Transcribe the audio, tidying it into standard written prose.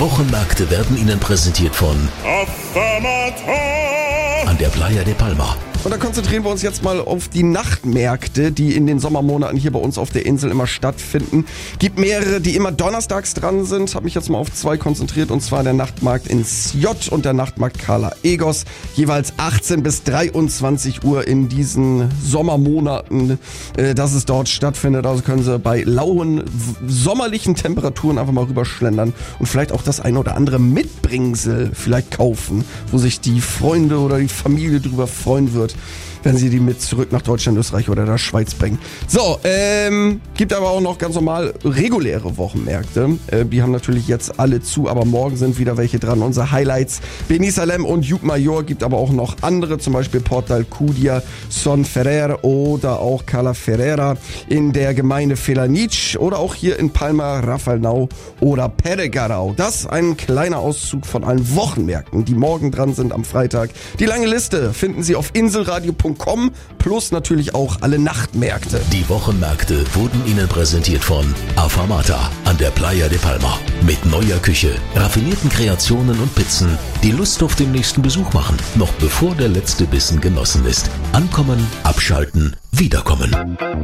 Wochenmärkte werden Ihnen präsentiert von an der Playa de Palma. Und dann konzentrieren wir uns jetzt mal auf die Nachtmärkte, die in den Sommermonaten hier bei uns auf der Insel immer stattfinden. Gibt mehrere, die immer donnerstags dran sind. Habe mich jetzt mal auf 2 konzentriert, und zwar der Nachtmarkt in Sjod und der Nachtmarkt Cala Egos. Jeweils 18 bis 23 Uhr in diesen Sommermonaten, dass es dort stattfindet. Also können Sie bei lauen, sommerlichen Temperaturen einfach mal rüberschlendern und vielleicht auch das ein oder andere Mitbringsel vielleicht kaufen, wo sich die Freunde oder die Familie drüber freuen wird, wenn sie die mit zurück nach Deutschland, Österreich oder der Schweiz bringen. So, gibt aber auch noch ganz normal reguläre Wochenmärkte. Die haben natürlich jetzt alle zu, aber morgen sind wieder welche dran. Unsere Highlights: Benisalem und Llucmajor. Gibt aber auch noch andere, zum Beispiel Port d'Alcúdia, Son Ferrer oder auch Cala Ferrera in der Gemeinde Felanitx oder auch hier in Palma, Rafaelnau oder Peregarau. Das ein kleiner Auszug von allen Wochenmärkten, die morgen dran sind am Freitag. Die lange Liste finden Sie auf inselradio.com plus natürlich auch alle Nachtmärkte. Die Wochenmärkte wurden Ihnen präsentiert von Afamata an der Playa de Palma. Mit neuer Küche, raffinierten Kreationen und Pizzen, die Lust auf den nächsten Besuch machen, noch bevor der letzte Bissen genossen ist. Ankommen, abschalten, wiederkommen.